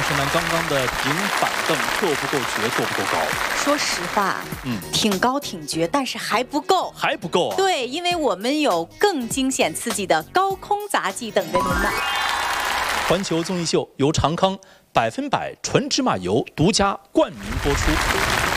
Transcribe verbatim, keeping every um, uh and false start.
士们刚刚的平板凳够不够绝，够不够高？ 说实话，嗯，挺高挺绝，但是还不够， 还不够啊！ 对，因为我们有更惊险刺激的高空杂技等着您呢。 环球综艺秀由长康百分百纯芝麻油独家冠名播出。